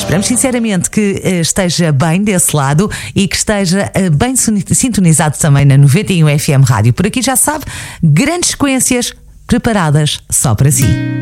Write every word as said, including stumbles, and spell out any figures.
Esperamos sinceramente que uh, esteja bem desse lado e que esteja uh, bem sintonizado também na noventa e um F M Rádio. Por aqui já sabe, grandes sequências preparadas só para si.